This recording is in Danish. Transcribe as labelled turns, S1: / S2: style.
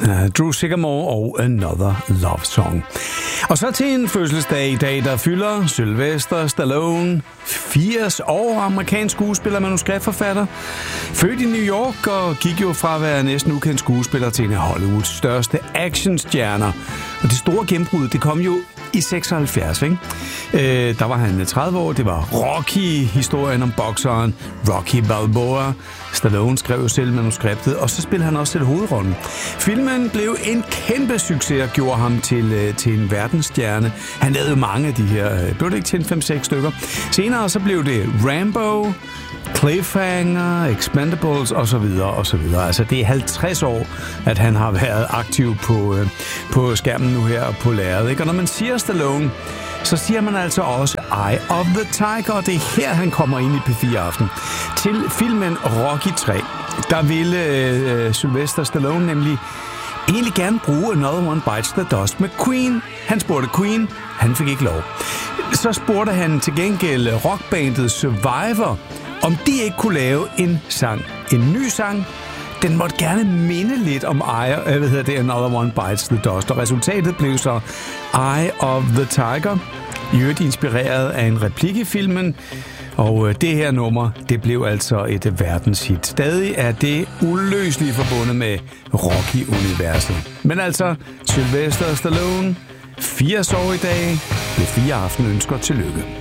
S1: Drew Sycamore og Another Love Song. Og så til en fødselsdag i dag, der fylder Sylvester Stallone 80 år, amerikansk skuespiller, manuskriptforfatter. Født i New York og gik jo fra at være næsten ukendt skuespiller til en af Hollywoods største actionstjerner. Og det store gennembrud, det kom jo i 76, ikke? Der var han 30 år. Det var Rocky, historien om bokseren Rocky Balboa. Stallone skrev jo selv manuskriptet, og så spillede han også selv hovedrollen. Filmen blev en kæmpe succes og gjorde ham til en verdensstjerne. Han lavede mange af de her, blev det ikke til 5-6 stykker. Senere så blev det Rambo, Cliffhanger, Expendables osv. osv. Altså det er 50 år, at han har været aktiv på skærmen nu her på lærredet, ikke? Og når man siger Stallone, så siger man altså også Eye of the Tiger, og det er her, han kommer ind i P4 Aften. Til filmen Rocky 3, der ville Sylvester Stallone nemlig egentlig gerne bruge Another One Bites the Dust med Queen. Han spurgte Queen, han fik ikke lov. Så spurgte han til gengæld rockbandet Survivor, om de ikke kunne lave en ny sang. Den måtte gerne minde lidt om Another One Bites the Dust, og resultatet blev så Eye of the Tiger, i øvrigt inspireret af en replik i filmen, og det her nummer, det blev altså et verdenshit. Stadig er det uløseligt forbundet med Rocky-universet. Men altså, Sylvester Stallone, 80 år i dag, ved 4 Aften ønsker tillykke.